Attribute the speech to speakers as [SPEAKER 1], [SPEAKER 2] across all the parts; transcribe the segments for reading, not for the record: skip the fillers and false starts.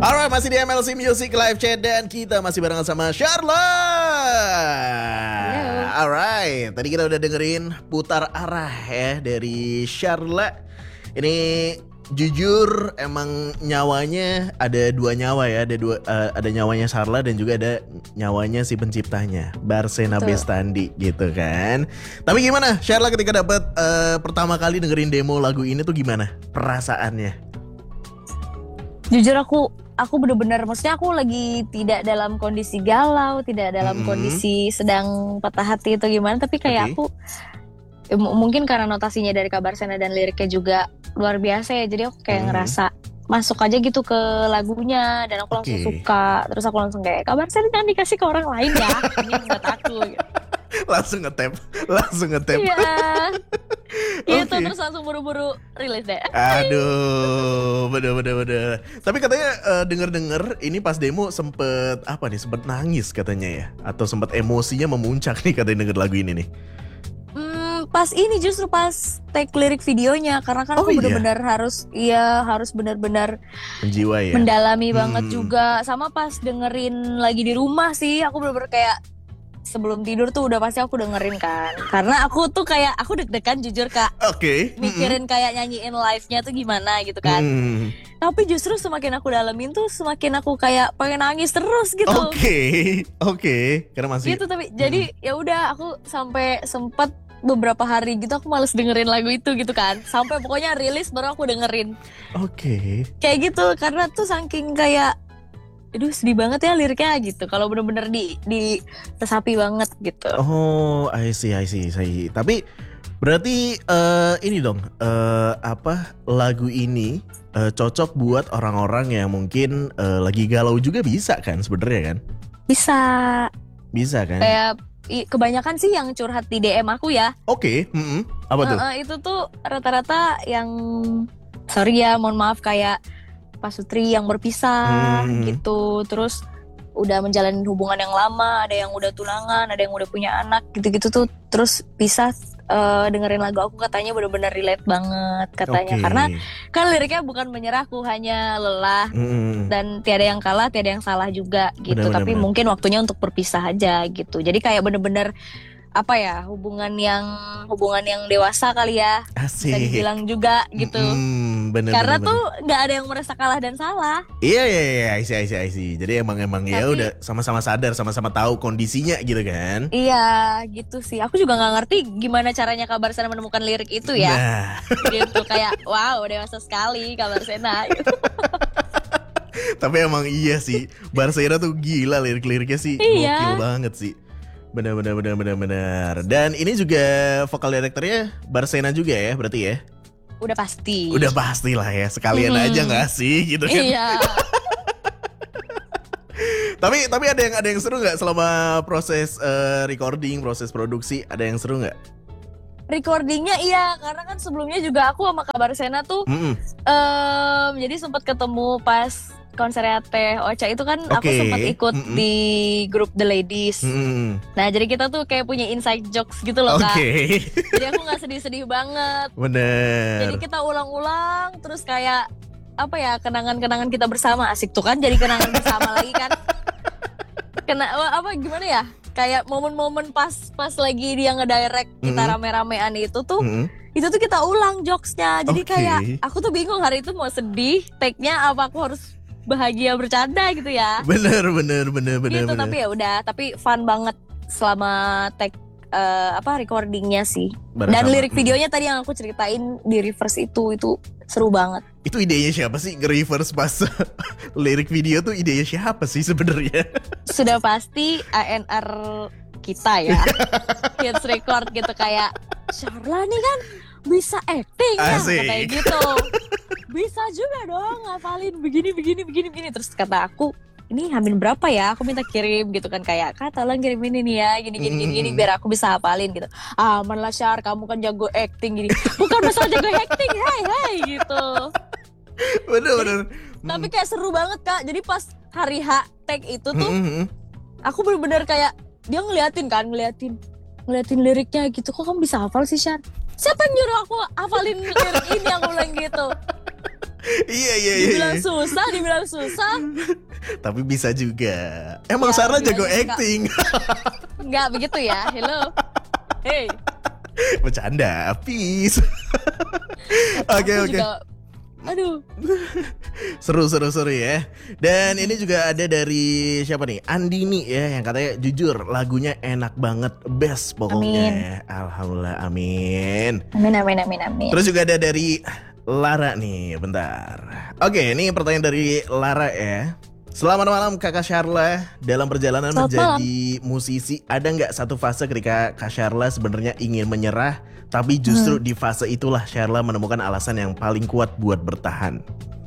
[SPEAKER 1] Alright, masih di MLC Music Live Chat dan kita masih barengan sama Charlotte. Alright, tadi kita udah dengerin Putar Arah ya dari Charlotte. Ini jujur emang nyawanya ada dua nyawa ya, ada nyawanya Charlotte dan juga ada nyawanya si penciptanya Barsena Bestandi gitu kan. Tapi gimana Charlotte ketika dapat pertama kali dengerin demo lagu ini tuh gimana perasaannya?
[SPEAKER 2] Jujur aku bener-bener, maksudnya aku lagi tidak dalam kondisi galau, tidak dalam kondisi sedang patah hati atau gimana, tapi kayak aku mungkin karena notasinya dari Kak Barsena dan liriknya juga luar biasa ya, jadi aku kayak ngerasa masuk aja gitu ke lagunya dan aku langsung suka. Terus aku langsung kayak, Kak Barsena jangan dikasih ke orang lain ya, ini buat aku gitu.
[SPEAKER 1] langsung ngetap.
[SPEAKER 2] Iya. Gitu, terus langsung buru-buru rilis deh.
[SPEAKER 1] Aduh, bener. Tapi katanya denger ini pas demo sempet nangis katanya ya, atau sempet emosinya memuncak nih katanya denger lagu ini nih.
[SPEAKER 2] Pas ini justru pas take lirik videonya, karena kan aku benar-benar harus benar-benar
[SPEAKER 1] menjiwa ya,
[SPEAKER 2] mendalami banget juga. Sama pas dengerin lagi di rumah sih, aku benar-benar kayak sebelum tidur tuh udah pasti aku dengerin kan, karena aku tuh kayak aku deg-degan jujur Kak. Mikirin kayak nyanyiin live-nya tuh gimana gitu kan. Tapi justru semakin aku dalemin tuh semakin aku kayak pengen nangis terus gitu.
[SPEAKER 1] Karena masih
[SPEAKER 2] gitu. Tapi jadi ya udah, aku sampai sempet beberapa hari gitu aku males dengerin lagu itu gitu kan, sampai pokoknya rilis baru aku dengerin. Kayak gitu, karena tuh saking kayak aduh sedih banget ya liriknya gitu, kalau bener-bener diresapi banget gitu.
[SPEAKER 1] Oh, I see. Tapi berarti ini dong, lagu ini cocok buat orang-orang yang mungkin lagi galau juga bisa kan sebenarnya kan? Bisa kan?
[SPEAKER 2] Kayak kebanyakan sih yang curhat di DM aku ya.
[SPEAKER 1] Apa tuh?
[SPEAKER 2] Itu tuh rata-rata yang sorry ya, mohon maaf, kayak Pak Sutri yang berpisah gitu, terus udah menjalani hubungan yang lama, ada yang udah tunangan, ada yang udah punya anak gitu-gitu tuh, terus pisah. Dengerin lagu aku katanya benar-benar relate banget katanya, karena kan liriknya bukan menyerahku hanya lelah dan tiada yang kalah, tiada yang salah juga gitu, tapi mungkin waktunya untuk berpisah aja gitu. Jadi kayak benar-benar hubungan yang dewasa kali ya, bisa dibilang juga gitu. Karena tuh nggak ada yang merasa kalah dan salah.
[SPEAKER 1] Iya, I see. Jadi emang ya udah sama-sama sadar, sama-sama tahu kondisinya gitu kan.
[SPEAKER 2] Iya, gitu sih. Aku juga nggak ngerti gimana caranya Kak Barsena menemukan lirik itu ya. Gitu kayak wow, dewasa sekali Kak Barsena.
[SPEAKER 1] Tapi emang iya sih, Barsena tuh gila lirik-liriknya sih, gokil banget sih. Benar. Dan ini juga vokal direkturnya Barsena juga ya berarti ya?
[SPEAKER 2] Udah pasti
[SPEAKER 1] lah ya, sekalian aja nggak sih gitu kan?
[SPEAKER 2] Iya.
[SPEAKER 1] Tapi ada yang seru nggak selama proses recording, proses produksi, ada yang seru nggak?
[SPEAKER 2] Recordingnya iya, karena kan sebelumnya juga aku sama Kak Barsena tuh jadi sempat ketemu pas konsernya Teh Ocha itu kan. Aku sempat ikut di grup The Ladies. Nah jadi kita tuh kayak punya inside jokes gitu loh Kak. Jadi aku gak sedih-sedih banget.
[SPEAKER 1] Bener.
[SPEAKER 2] Jadi kita ulang-ulang terus kayak kenangan-kenangan kita bersama, asik tuh kan, jadi kenangan bersama lagi kan. Gimana ya, kayak momen-momen pas lagi dia ngedirect kita rame-ramean itu tuh kita ulang jokesnya. Jadi kayak aku tuh bingung hari itu mau sedih take-nya apa aku harus bahagia bercanda gitu ya. Bener gitu. Tapi ya udah, tapi fun banget selama take recordingnya sih. Dan lirik videonya tadi yang aku ceritain di reverse itu seru banget.
[SPEAKER 1] Itu idenya siapa sih nge-reverse pas lirik video tuh, idenya siapa sih sebenarnya?
[SPEAKER 2] Sudah pasti ANR kita ya. Kids Record gitu, kayak Charla nih kan bisa acting ya, katanya gitu. Bisa juga dong ngafalin begini. Terus kata aku, ini hamil berapa ya? Aku minta kirim gitu kan, kayak Kak tolong kirim ini nih ya, gini biar aku bisa hafalin gitu. Aman lah Syar, kamu kan jago acting gini. Bukan masalah jago acting, hai gitu.
[SPEAKER 1] Bener.
[SPEAKER 2] Tapi kayak seru banget Kak. Jadi pas hari H take itu tuh aku bener-bener kayak dia ngeliatin liriknya gitu. Kok kamu bisa hafal sih Syar? Siapa yang nyuruh aku hafalin lirik ini, aku bilang gitu.
[SPEAKER 1] Iya.
[SPEAKER 2] Dibilang susah.
[SPEAKER 1] Tapi bisa juga. Emang
[SPEAKER 2] Ya,
[SPEAKER 1] Sharla
[SPEAKER 2] gimana
[SPEAKER 1] jago
[SPEAKER 2] sih, Kak?
[SPEAKER 1] acting.
[SPEAKER 2] Enggak begitu ya. Hello. Hey.
[SPEAKER 1] Bercanda, peace. Oke.
[SPEAKER 2] Aku juga, aduh.
[SPEAKER 1] Seru ya. Dan ini juga ada dari siapa nih? Andini ya, yang katanya jujur lagunya enak banget, best pokoknya. Alhamdulillah, amin.
[SPEAKER 2] Amin.
[SPEAKER 1] Terus juga ada dari Lara nih, bentar. Oke, ini pertanyaan dari Lara ya. Selamat malam Kakak Sharla. Dalam perjalanan
[SPEAKER 2] Selamat
[SPEAKER 1] menjadi musisi, ada nggak satu fase ketika Kak Sharla sebenarnya ingin menyerah, tapi justru di fase itulah Sharla menemukan alasan yang paling kuat buat bertahan?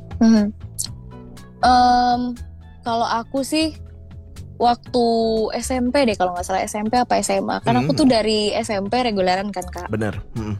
[SPEAKER 2] Kalau aku sih waktu SMP deh, kalau nggak salah SMP apa SMA. Kan aku tuh dari SMP reguleran kan, Kak.
[SPEAKER 1] Bener.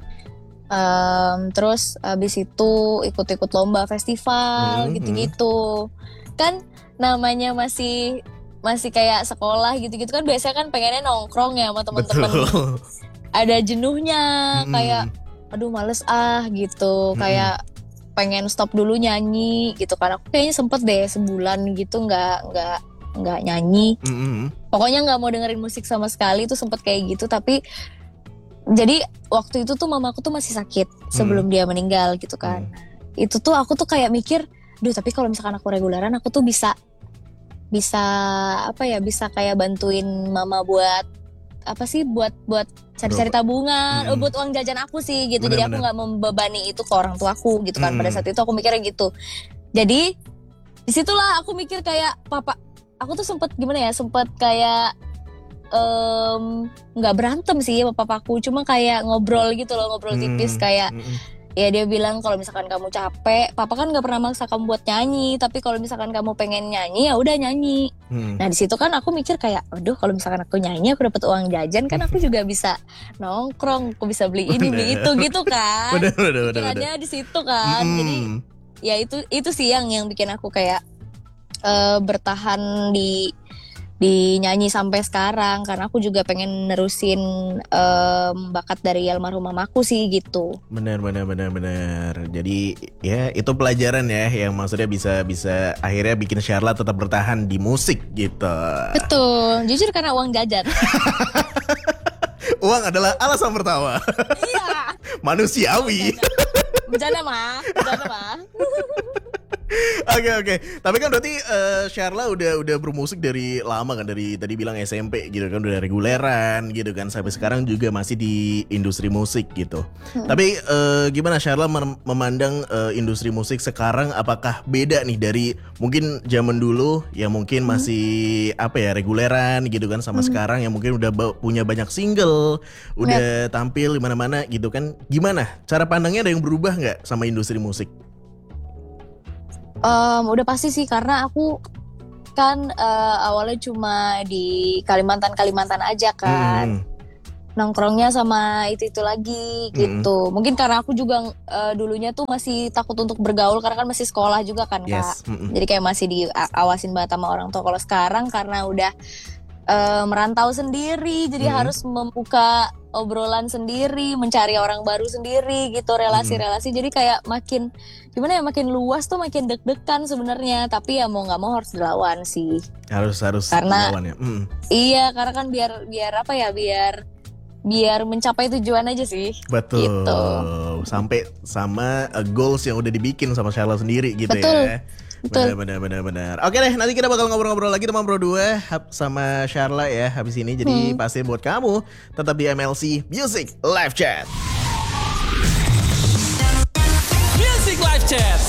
[SPEAKER 2] Terus abis itu ikut-ikut lomba festival gitu-gitu. Kan namanya masih kayak sekolah gitu-gitu kan, biasanya kan pengennya nongkrong ya sama teman-teman.
[SPEAKER 1] Betul.
[SPEAKER 2] Ada jenuhnya, kayak aduh males gitu, kayak pengen stop dulu nyanyi gitu kan. Aku kayaknya sempet deh sebulan gitu nggak nyanyi. Pokoknya nggak mau dengerin musik sama sekali, itu sempet kayak gitu. Tapi jadi waktu itu tuh mamaku tuh masih sakit sebelum dia meninggal gitu kan. Itu tuh aku tuh kayak mikir, duh tapi kalau misalkan aku reguleran aku tuh bisa apa ya, bisa kayak bantuin mama buat apa sih, buat cari-cari tabungan, buat uang jajan aku sih gitu. Jadi aku nggak membebani itu ke orang tuaku gitu kan. Pada saat itu aku mikirnya gitu. Jadi disitulah aku mikir kayak papa, aku tuh sempet kayak nggak berantem sih sama papaku, cuma kayak ngobrol gitu loh, ngobrol tipis kayak ya dia bilang kalau misalkan kamu capek, papa kan nggak pernah maksa kamu buat nyanyi, tapi kalau misalkan kamu pengen nyanyi ya udah nyanyi. Nah di situ kan aku mikir kayak, aduh kalau misalkan aku nyanyi aku dapat uang jajan kan, aku juga bisa nongkrong, aku bisa beli ini beli itu gitu kan. Pikirannya di situ kan. Jadi ya itu sih yang bikin aku kayak bertahan di nyanyi sampai sekarang, karena aku juga pengen nerusin bakat dari almarhum mamaku sih gitu.
[SPEAKER 1] Benar. Jadi ya itu pelajaran ya yang maksudnya bisa akhirnya bikin Sharla tetap bertahan di musik gitu.
[SPEAKER 2] Betul, jujur karena uang jajan.
[SPEAKER 1] Uang adalah alasan pertama.
[SPEAKER 2] Iya.
[SPEAKER 1] Manusiawi.
[SPEAKER 2] Bercanda mah.
[SPEAKER 1] Oke. Tapi kan berarti Sharla udah bermusik dari lama kan, dari tadi bilang SMP gitu kan, udah reguleran gitu kan, sampai sekarang juga masih di industri musik gitu. Tapi gimana Sharla memandang industri musik sekarang? Apakah beda nih dari mungkin zaman dulu yang mungkin masih apa ya, reguleran gitu kan, sama sekarang yang mungkin udah punya banyak single, udah tampil di mana-mana gitu kan? Gimana cara pandangnya, ada yang berubah nggak sama industri musik?
[SPEAKER 2] Udah pasti sih, karena aku kan awalnya cuma di Kalimantan aja kan. Nongkrongnya sama itu lagi gitu. Mungkin karena aku juga dulunya tuh masih takut untuk bergaul, karena kan masih sekolah juga kan, Kak. Jadi kayak masih diawasin banget sama orang tua. Kalau sekarang karena udah merantau sendiri, jadi harus membuka obrolan sendiri, mencari orang baru sendiri gitu, relasi-relasi. Jadi kayak makin makin luas tuh, makin deg-degan sebenarnya. Tapi ya mau nggak mau harus dilawan sih.
[SPEAKER 1] Harus
[SPEAKER 2] karena
[SPEAKER 1] dilawan ya.
[SPEAKER 2] Iya, karena kan biar apa ya, biar mencapai tujuan aja sih.
[SPEAKER 1] Betul.
[SPEAKER 2] Gitu.
[SPEAKER 1] Sampai sama goals yang udah dibikin sama Sharla sendiri gitu.
[SPEAKER 2] Betul.
[SPEAKER 1] Ya. Benar. Oke deh, nanti kita bakal ngobrol-ngobrol lagi teman Bro 2 sama Sharla ya habis ini. Jadi pastiin buat kamu tetap di MLC Music Live Chat.
[SPEAKER 3] Music Live Chat.